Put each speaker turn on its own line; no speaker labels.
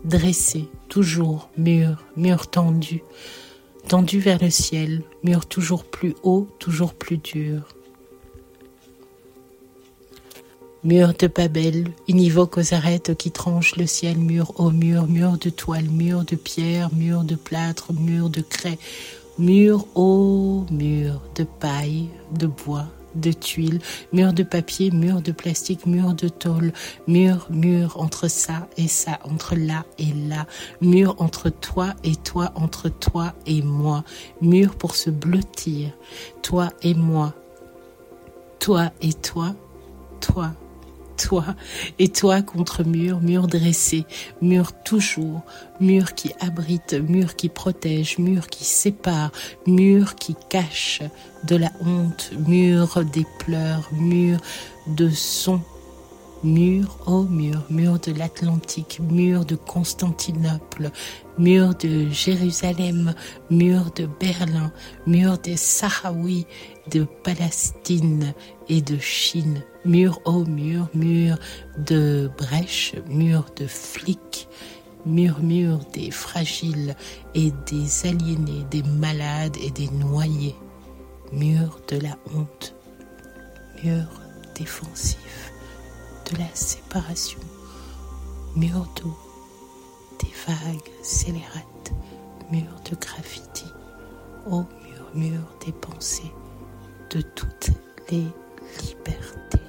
dressé, toujours, mur tendu, tendu vers le ciel, mur toujours plus haut, toujours plus dur. Mur de Babel, univoque aux arêtes qui tranchent le ciel, mur au mur, mur de toile, mur de pierre, mur de plâtre, mur de craie, mur au mur de paille, de bois, de tuiles, mur de papier, mur de plastique, mur de tôle, mur entre ça et ça, entre là et là, mur entre toi et toi, entre toi et moi, mur pour se blottir, toi et moi, toi et toi, toi et toi contre mur, mur dressé, mur toujours, mur qui abrite, mur qui protège, mur qui sépare, mur qui cache de la honte, mur des pleurs, mur de son, mur au mur, mur de l'Atlantique, mur de Constantinople, mur de Jérusalem, mur de Berlin, mur des Sahraouis, de Palestine et de Chine, mur au mur, mur de brèche, mur de flics, mur des fragiles et des aliénés, des malades et des noyés, mur de la honte, mur défensif, de la séparation, mur d'eau, des vagues scélérates, mur de graffiti, au mur des pensées, de toutes les libertés.